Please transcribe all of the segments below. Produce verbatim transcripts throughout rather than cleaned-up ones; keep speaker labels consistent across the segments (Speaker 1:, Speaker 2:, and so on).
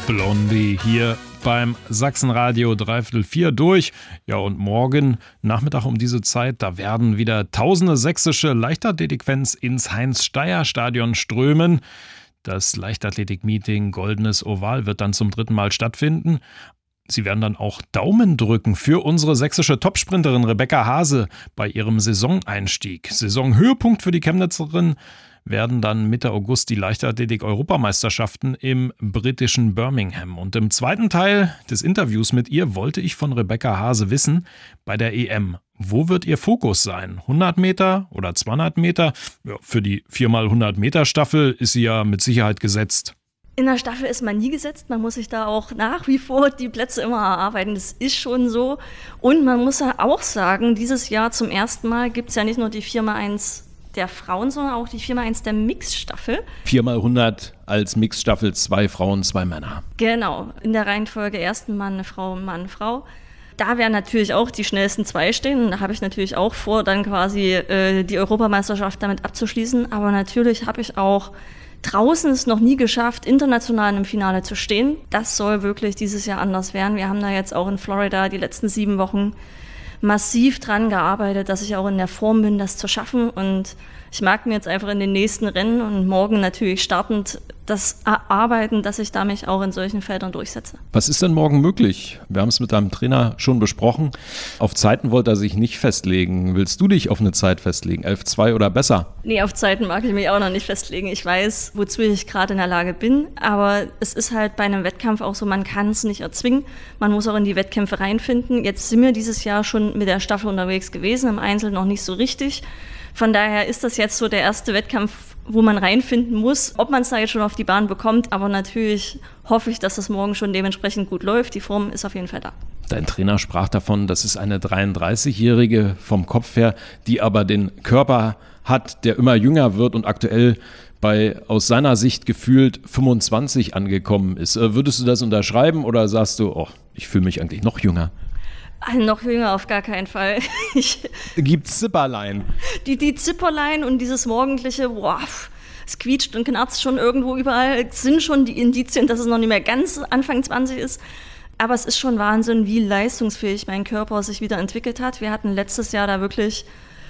Speaker 1: Blondie hier beim Sachsenradio dreiviertel vier durch. Ja, und morgen Nachmittag um diese Zeit, da werden wieder tausende sächsische Leichtathletik-Fans ins Heinz-Steier-Stadion strömen. Das Leichtathletik-Meeting Goldenes Oval wird dann zum dritten Mal stattfinden. Sie werden dann auch Daumen drücken für unsere sächsische Topsprinterin Rebecca Hase bei ihrem Saisoneinstieg. Saisonhöhepunkt für die Chemnitzerin werden dann Mitte August die Leichtathletik-Europameisterschaften im britischen Birmingham. Und im zweiten Teil des Interviews mit ihr wollte ich von Rebecca Hase wissen, bei der E M, wo wird ihr Fokus sein? hundert Meter oder zweihundert Meter? Ja, für die vier mal hundert Meter Staffel ist sie ja mit Sicherheit gesetzt.
Speaker 2: In der Staffel ist man nie gesetzt, man muss sich da auch nach wie vor die Plätze immer erarbeiten, das ist schon so. Und man muss ja auch sagen, dieses Jahr zum ersten Mal gibt es ja nicht nur die vier mal eins der Frauen, sondern auch die vier mal eins der Mixstaffel.
Speaker 1: vier mal hundert als Mixstaffel, zwei Frauen, zwei Männer.
Speaker 2: Genau, in der Reihenfolge ersten Mann, eine Frau, Mann, Frau. Da werden natürlich auch die schnellsten zwei stehen. Und da habe ich natürlich auch vor, dann quasi äh, die Europameisterschaft damit abzuschließen. Aber natürlich habe ich auch draußen es noch nie geschafft, international im Finale zu stehen. Das soll wirklich dieses Jahr anders werden. Wir haben da jetzt auch in Florida die letzten sieben Wochen massiv dran gearbeitet, dass ich auch in der Form bin, das zu schaffen. Und ich mag mir jetzt einfach in den nächsten Rennen und morgen natürlich startend das erarbeiten, dass ich da mich auch in solchen Feldern durchsetze.
Speaker 1: Was ist denn morgen möglich? Wir haben es mit deinem Trainer schon besprochen. Auf Zeiten wollte er sich nicht festlegen. Willst du dich auf eine Zeit festlegen? elf zwei oder besser?
Speaker 2: Nee, auf Zeiten mag ich mich auch noch nicht festlegen. Ich weiß, wozu ich gerade in der Lage bin. Aber es ist halt bei einem Wettkampf auch so, man kann es nicht erzwingen. Man muss auch in die Wettkämpfe reinfinden. Jetzt sind wir dieses Jahr schon mit der Staffel unterwegs gewesen, im Einzel noch nicht so richtig. Von daher ist das jetzt so der erste Wettkampf, wo man reinfinden muss, ob man es da jetzt schon auf die Bahn bekommt. Aber natürlich hoffe ich, dass das morgen schon dementsprechend gut läuft. Die Form ist auf jeden Fall da.
Speaker 1: Dein Trainer sprach davon, das ist eine dreiunddreißigjährige vom Kopf her, die aber den Körper hat, der immer jünger wird und aktuell bei aus seiner Sicht gefühlt fünfundzwanzig angekommen ist. Würdest du das unterschreiben oder sagst du, oh, ich fühle mich eigentlich noch jünger?
Speaker 2: Noch jünger auf gar keinen Fall. Ich,
Speaker 1: Gibt's Zipperlein?
Speaker 2: Die, die Zipperlein und dieses morgendliche, boah, es quietscht und knarzt schon irgendwo überall, sind schon die Indizien, dass es noch nicht mehr ganz Anfang zwanzig ist. Aber es ist schon Wahnsinn, wie leistungsfähig mein Körper sich wieder entwickelt hat. Wir hatten letztes Jahr da wirklich,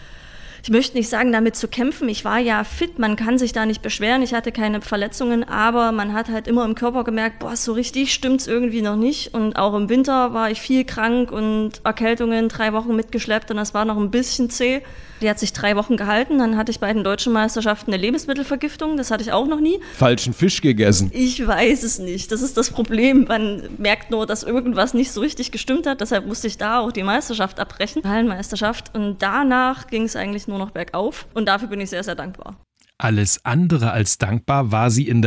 Speaker 2: ich möchte nicht sagen, damit zu kämpfen. Ich war ja fit, man kann sich da nicht beschweren. Ich hatte keine Verletzungen, aber man hat halt immer im Körper gemerkt, boah, so richtig stimmt's irgendwie noch nicht. Und auch im Winter war ich viel krank und Erkältungen drei Wochen mitgeschleppt und das war noch ein bisschen zäh. Die hat sich drei Wochen gehalten. Dann hatte ich bei den deutschen Meisterschaften eine Lebensmittelvergiftung. Das hatte ich auch noch nie.
Speaker 1: Falschen Fisch gegessen.
Speaker 2: Ich weiß es nicht. Das ist das Problem. Man merkt nur, dass irgendwas nicht so richtig gestimmt hat. Deshalb musste ich da auch die Meisterschaft abbrechen, Hallenmeisterschaft. Und danach ging es eigentlich nur noch bergauf. Und dafür bin ich sehr, sehr dankbar. Alles andere als dankbar war sie in der